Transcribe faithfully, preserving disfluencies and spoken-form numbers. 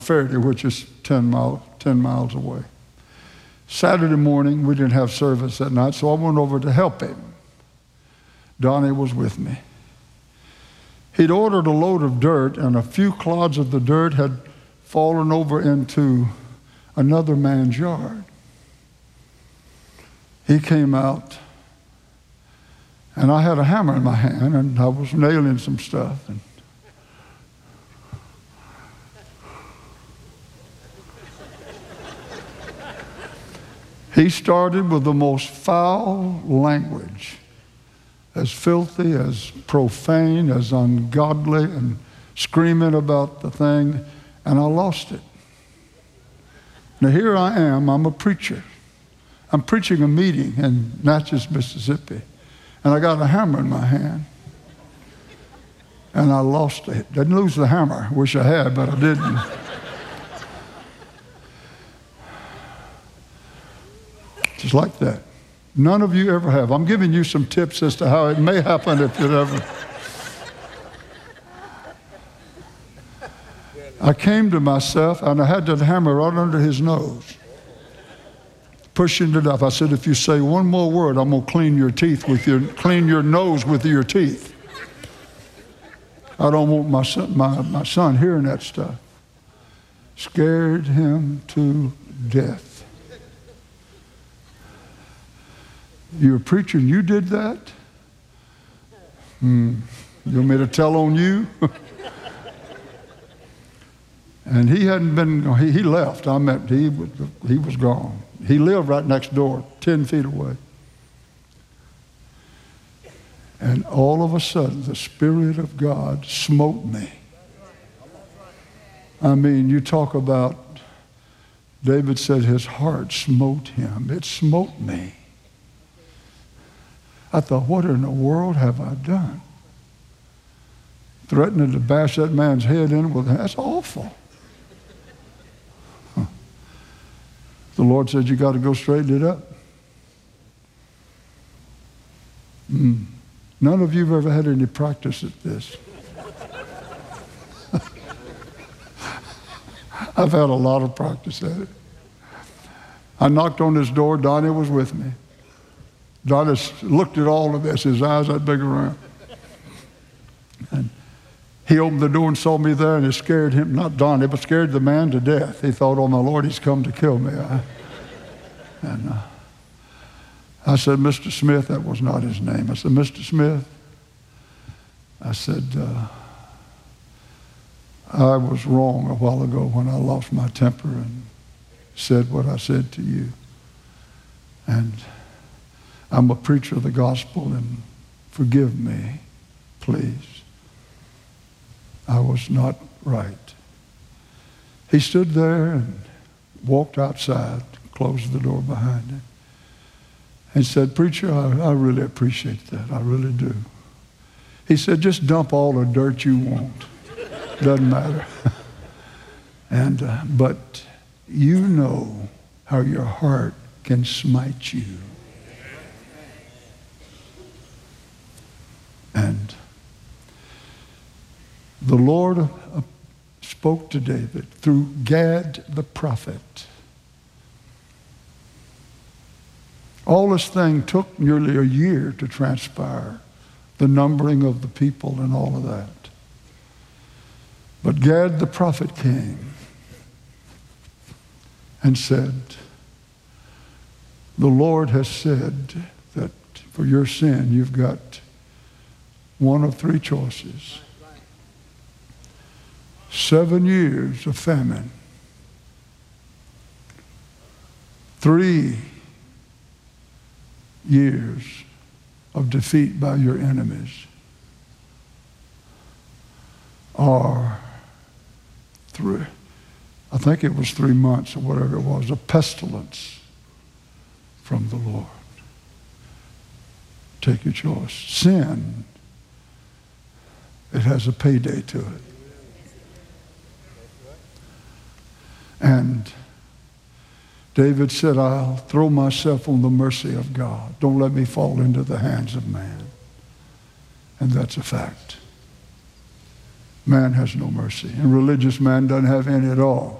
Faraday, which is ten miles, ten miles away. Saturday morning, we didn't have service that night, so I went over to help him. Donnie was with me. He'd ordered a load of dirt, and a few clods of the dirt had fallen over into another man's yard. He came out, and I had a hammer in my hand, and I was nailing some stuff. And he started with the most foul language, as filthy, as profane, as ungodly, and screaming about the thing, and I lost it. Now here I am, I'm a preacher. I'm preaching a meeting in Natchez, Mississippi, and I got a hammer in my hand, and I lost it. Didn't lose the hammer. Wish I had, but I didn't. Just like that. None of you ever have. I'm giving you some tips as to how it may happen if it ever. I came to myself, and I had that hammer right under his nose, pushing it up. I said, if you say one more word, I'm going to clean your teeth with your, clean your nose with your teeth. I don't want my son, my, my son hearing that stuff. Scared him to death. You're a preacher and you did that? Hmm. You want me to tell on you? And he hadn't been, he, he left. I meant he was, he was gone. He lived right next door, ten feet away. And all of a sudden, the Spirit of God smote me. I mean, you talk about, David said his heart smote him. It smote me. I thought, what in the world have I done? Threatening to bash that man's head in with, that's awful. Huh. The Lord said, you got to go straighten it up. Mm. None of you have ever had any practice at this. I've had a lot of practice at it. I knocked on his door. Donnie was with me. Donnie looked at all of this, his eyes that big around. And he opened the door and saw me there, and it scared him, not Donnie, but scared the man to death. He thought, oh, my Lord, he's come to kill me. I, and uh, I said, Mister Smith, that was not his name. I said, Mister Smith, I said, uh, I was wrong a while ago when I lost my temper and said what I said to you. And I'm a preacher of the gospel, and forgive me, please. I was not right. He stood there and walked outside, closed the door behind him, and said, preacher, I, I really appreciate that. I really do. He said, just dump all the dirt you want. Doesn't matter. and uh, But you know how your heart can smite you. And the Lord uh, spoke to David through Gad the prophet. All this thing took nearly a year to transpire, the numbering of the people and all of that. But Gad the prophet came and said, the Lord has said that for your sin you've got one of three choices. Seven years of famine. Three years of defeat by your enemies. Or three, I think it was three months or whatever it was, a pestilence from the Lord. Take your choice. Sin, it has a payday to it. And David said, I'll throw myself on the mercy of God. Don't let me fall into the hands of man. And that's a fact. man has no mercy. And religious man doesn't have any at all.